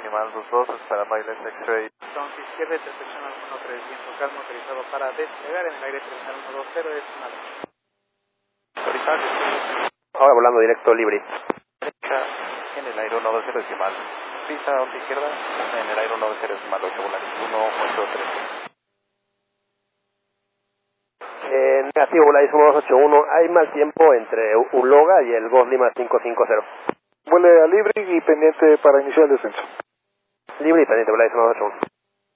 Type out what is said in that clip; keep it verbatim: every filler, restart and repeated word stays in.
decimal dos dos, esperando aire X-ray. Entonces, izquierda, intercepción al uno tres, viento calmo, autorizado para despegar en el aire terminal uno dos cero, decimal. Autorizado, Ahora volando directo libre. derecha, en el aire uno dos cero decimal. Pisa, once izquierda, en el aire uno dos cero decimal, ocho Volaris, uno ocho tres. Eh, negativo, Volaris uno dos ocho uno, hay mal tiempo entre Uloga y el Ghost Lima cinco cinco cero. Vuele a libre y pendiente para iniciar el descenso. Libre y pendiente, Volaris uno dos ocho uno.